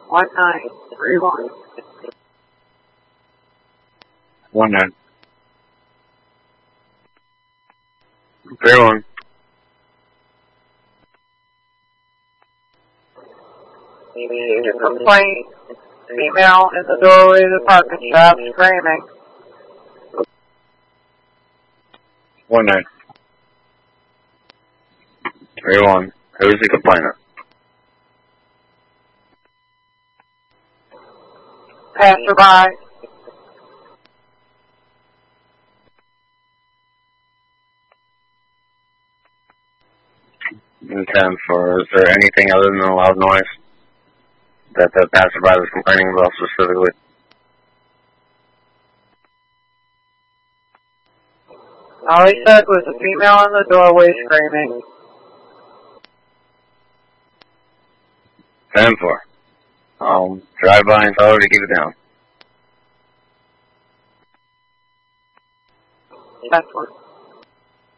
1931. 19. 31. Complaint. Female in the doorway of the parking shop screaming. 19. 31. Who's the complainant? Passerby. And 10 for, is there anything other than a loud noise that the passerby was complaining about specifically? All he said was a female in the doorway screaming. 10 for. Drive by and tell her to keep it down. That's what.